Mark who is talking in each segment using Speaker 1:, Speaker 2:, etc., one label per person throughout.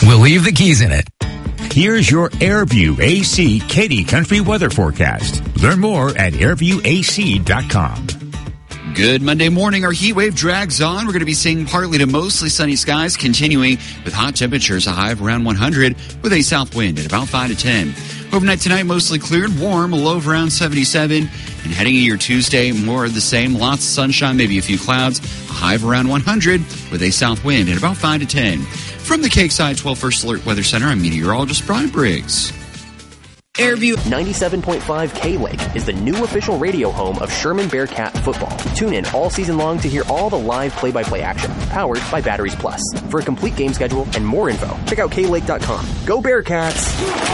Speaker 1: We'll leave the keys in it.
Speaker 2: Here's your Airview AC Katy Country weather forecast. Learn more at airviewac.com.
Speaker 3: Good Monday morning. Our heat wave drags on. We're going to be seeing partly to mostly sunny skies, continuing with hot temperatures, a high of around 100 with a south wind at about 5 to 10. Overnight tonight, mostly cleared, warm, a low of around 77. And heading into your Tuesday, more of the same. Lots of sunshine, maybe a few clouds, a high of around 100 with a south wind at about 5 to 10. From the Cakeside 12 First Alert Weather Center, I'm meteorologist Brian Briggs.
Speaker 4: Airview 97.5 K-Lake is the new official radio home of Sherman Bearcat football. Tune in all season long to hear all the live play-by-play action, powered by Batteries Plus. For a complete game schedule and more info, check out klake.com. Go Bearcats!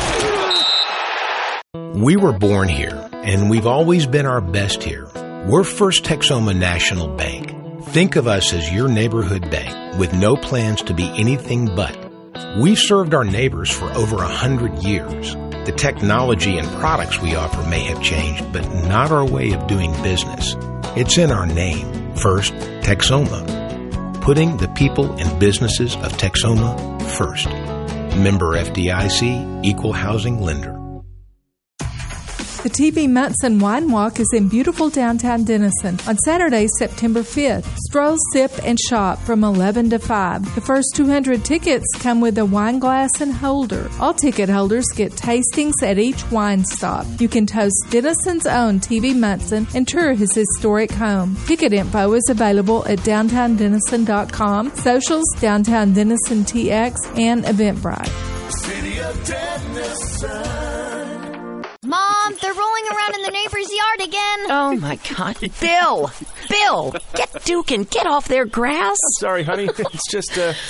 Speaker 5: We were born here, and we've always been our best here. We're First Texoma National Bank. Think of us as your neighborhood bank with no plans to be anything but. We've served our neighbors for over 100 years. The technology and products we offer may have changed, but not our way of doing business. It's in our name, First Texoma. Putting the people and businesses of Texoma first. Member FDIC, Equal Housing Lender.
Speaker 6: The TV Munson Wine Walk is in beautiful downtown Denison on Saturday, September 5th. Stroll, sip, and shop from 11 to 5. The first 200 tickets come with a wine glass and holder. All ticket holders get tastings at each wine stop. You can toast Denison's own TV Munson and tour his historic home. Ticket info is available at downtowndennison.com, socials, Downtown Denison TX, and Eventbrite.
Speaker 7: City of Denison.
Speaker 8: Mom, they're rolling around in the neighbor's yard again.
Speaker 9: Oh, my God. Bill, get Duke and get off their grass.
Speaker 10: I'm sorry, honey. It's just,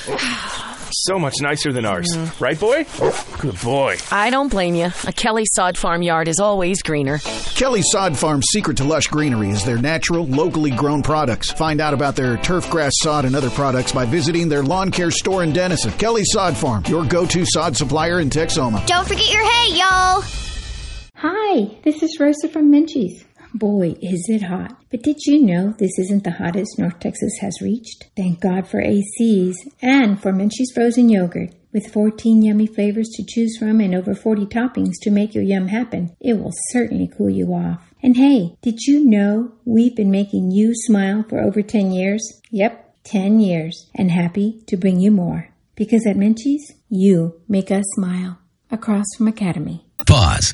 Speaker 10: so much nicer than ours. Right, boy? Good boy.
Speaker 9: I don't blame you. A Kelly Sod Farm yard is always greener.
Speaker 11: Kelly Sod Farm's secret to lush greenery is their natural, locally grown products. Find out about their turf grass sod and other products by visiting their lawn care store in Denison. Kelly Sod Farm, your go-to sod supplier in Texoma.
Speaker 8: Don't forget your hay, y'all.
Speaker 12: Hi, this is Rosa from Menchie's. Boy, is it hot. But did you know this isn't the hottest North Texas has reached? Thank God for ACs and for Menchie's frozen yogurt. With 14 yummy flavors to choose from and over 40 toppings to make your yum happen, it will certainly cool you off. And hey, did you know we've been making you smile for over 10 years? Yep, 10 years. And happy to bring you more. Because at Menchie's, you make us smile. Across from Academy.
Speaker 1: Pause.